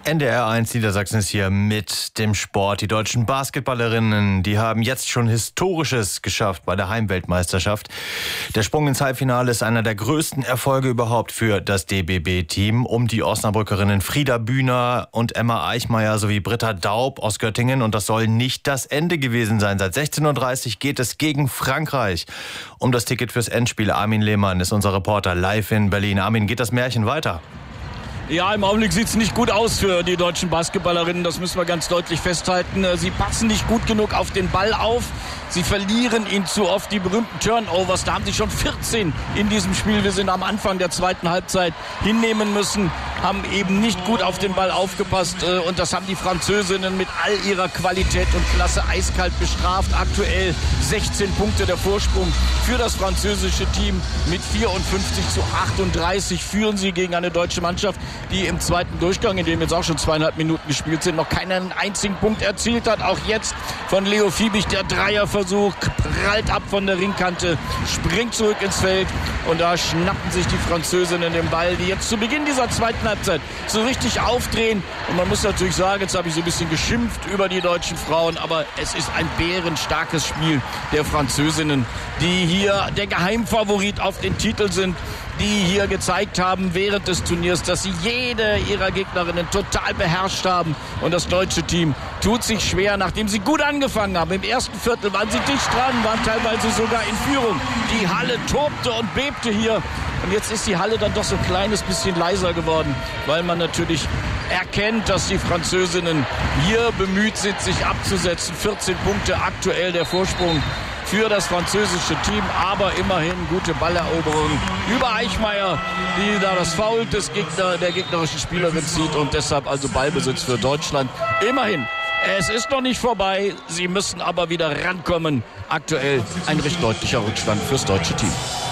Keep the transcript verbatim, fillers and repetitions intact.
N D R eins Niedersachsen ist hier mit dem Sport. Die deutschen Basketballerinnen, die haben jetzt schon Historisches geschafft bei der Heimweltmeisterschaft. Der Sprung ins Halbfinale ist einer der größten Erfolge überhaupt für das D B B-Team. Um die Osnabrückerinnen Frieda Bühner und Emma Eichmeyer sowie Britta Daub aus Göttingen. Und das soll nicht das Ende gewesen sein. Seit sechzehn Uhr dreißig geht es gegen Frankreich um das Ticket fürs Endspiel. Armin Lehmann ist unser Reporter live in Berlin. Armin, geht das Märchen weiter? Ja, im Augenblick sieht es nicht gut aus für die deutschen Basketballerinnen. Das müssen wir ganz deutlich festhalten. Sie passen nicht gut genug auf den Ball auf. Sie verlieren ihn zu oft, die berühmten Turnovers. Da haben sie schon vierzehn in diesem Spiel. Wir sind am Anfang der zweiten Halbzeit hinnehmen müssen, haben eben nicht gut auf den Ball aufgepasst. Und das haben die Französinnen mit all ihrer Qualität und Klasse eiskalt bestraft. Aktuell sechzehn Punkte der Vorsprung für das französische Team. Mit vierundfünfzig zu achtunddreißig führen sie gegen eine deutsche Mannschaft, die im zweiten Durchgang, in dem jetzt auch schon zweieinhalb Minuten gespielt sind, noch keinen einzigen Punkt erzielt hat. Auch jetzt von Leo Fiebig der Dreierversuch, prallt ab von der Ringkante, springt zurück ins Feld und da schnappen sich die Französinnen den Ball, die jetzt zu Beginn dieser zweiten Halbzeit so richtig aufdrehen. Und man muss natürlich sagen, jetzt habe ich so ein bisschen geschimpft über die deutschen Frauen, aber es ist ein bärenstarkes Spiel der Französinnen, die hier der Geheimfavorit auf den Titel sind, die hier gezeigt haben während des Turniers, dass sie jede ihrer Gegnerinnen total beherrscht haben. Und das deutsche Team tut sich schwer, nachdem sie gut angefangen haben. Im ersten Viertel waren sie dicht dran, waren teilweise sogar in Führung. Die Halle tobte und bebte hier. Und jetzt ist die Halle dann doch so ein kleines bisschen leiser geworden, weil man natürlich erkennt, dass die Französinnen hier bemüht sind, sich abzusetzen. vierzehn Punkte aktuell der Vorsprung für das französische Team, aber immerhin gute Balleroberung über Eichmeyer, die da das Foul des Gegner, der gegnerischen Spielerin zieht und deshalb also Ballbesitz für Deutschland. Immerhin, es ist noch nicht vorbei, sie müssen aber wieder rankommen. Aktuell ein recht deutlicher Rückstand fürs deutsche Team.